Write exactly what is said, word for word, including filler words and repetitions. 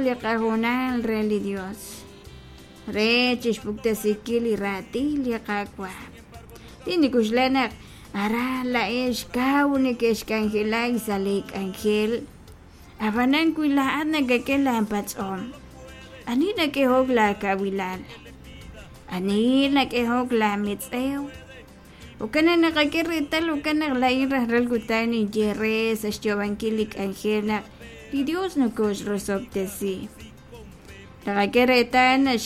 li qajunal re li Dios. Re chishpukta sikili rati li qakwa. Tini kushlanak ara la esh kauni kesh kangelay salik angel. Abanan kuilaan na gakelan patsom. Ani na kehog la kawilal. Ani na kehog la mitsew. Ukana nakakirital ukana la irahral kutani jere sa shyobankilik angel na di Dios no kos rosop tesi. Nakakiritan na